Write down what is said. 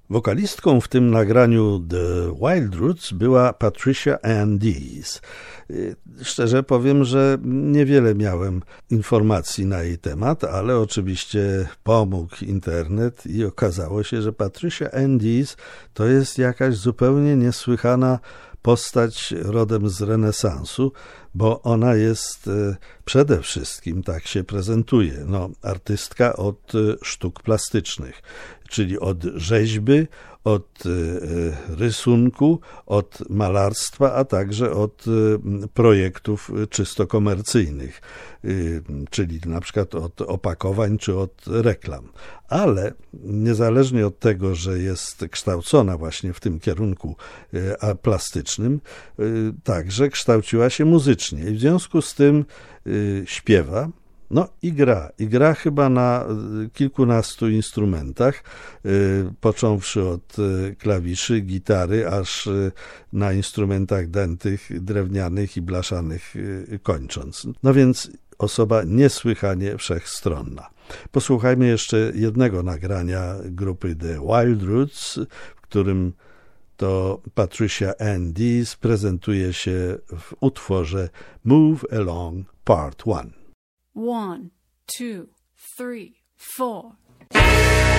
Wokalistką w tym nagraniu The Wild Roots była Patricia Ann Dees. Szczerze powiem, że niewiele miałem informacji na jej temat, ale oczywiście pomógł internet i okazało się, że Patricia Ann Dees to jest jakaś zupełnie niesłychana postać rodem z renesansu, bo ona jest przede wszystkim, tak się prezentuje, artystka od sztuk plastycznych, czyli od rzeźby, od rysunku, od malarstwa, a także od projektów czysto komercyjnych, czyli na przykład od opakowań czy od reklam. Ale niezależnie od tego, że jest kształcona właśnie w tym kierunku plastycznym, także kształciła się muzycznie i w związku z tym śpiewa. I gra chyba na kilkunastu instrumentach, począwszy od klawiszy, gitary, aż na instrumentach dętych, drewnianych i blaszanych kończąc. Więc osoba niesłychanie wszechstronna. Posłuchajmy jeszcze jednego nagrania grupy The Wild Roots, w którym to Patricia Ann Dees prezentuje się w utworze Move Along Part 1. 1, 2, 3, 4.